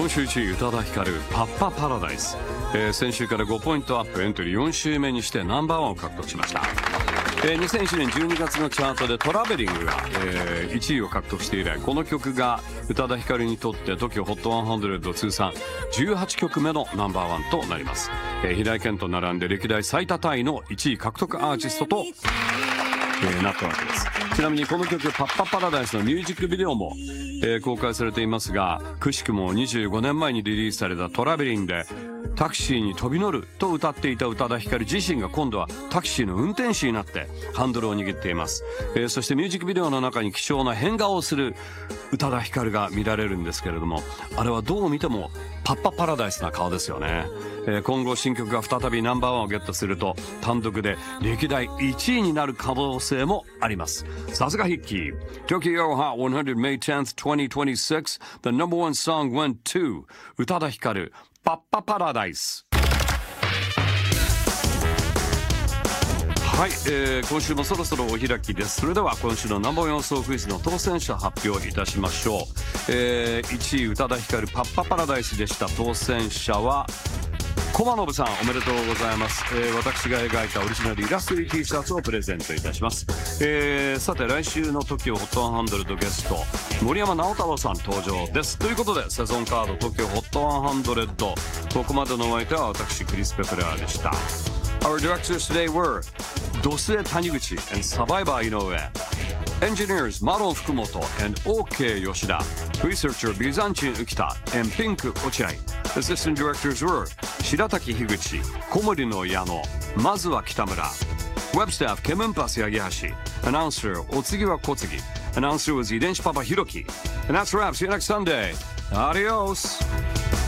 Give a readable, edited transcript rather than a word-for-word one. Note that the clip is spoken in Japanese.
今週1位宇多田ヒカルパッパパラダイス、先週から5ポイントアップ、エントリー4週目にしてナンバーワンを獲得しました。2001年12月のチャートでトラベリングが、1位を獲得して以来、この曲が宇多田ヒカルにとって TOKIOHOT100 通算18曲目のナンバーワンとなります。平井堅と並んで歴代最多タイの1位獲得アーティストと、なったわけです。ちなみにこの曲パッパパラダイスのミュージックビデオも、公開されていますが、くしくも25年前にリリースされたトラベリングでタクシーに飛び乗ると歌っていた宇多田ヒカル自身が今度はタクシーの運転手になってハンドルを握っています。そしてミュージックビデオの中に貴重な変顔をする宇多田ヒカルが見られるんですけれども、あれはどう見てもパッパパラダイスな顔ですよね。今後新曲が再びナンバーワンをゲットすると単独で歴代1位になる可能性もあります。さすがヒッキー。 Tokyo Hot 100 May 10th 2026 The number one song went to 宇多田ヒカルパッパパラダイス。はい、今週もそろそろお開きです。それでは今週のナンバーワン予想クイズの当選者発表いたしましょう。1位宇多田ヒカルパッパパラダイスでした。当選者は駒信さん、おめでとうございます。私が描いたオリジナルイラスト入り T シャツをプレゼントいたします。さて来週の TOKIOHOT100 ゲスト森山直太朗さん登場です。ということでセゾンカード TOKIOHOT100、 ここまでのお相手は私クリス・ペプラーでした。 Our directors today were ドスエ谷口 and サバイバー井上、 Engineers マロン福本 and OK 吉田、 Researcher ビザンチン浮田 and ピンク落合。 Assistant Directors were 白滝樋口、小森の矢野、まずは北村、 Web Staff ケムンパス八木橋、 Announcer お次は小杉、 Announcer was 遺伝子パパひろき。 And that's a wrap. See you next Sunday. Adios.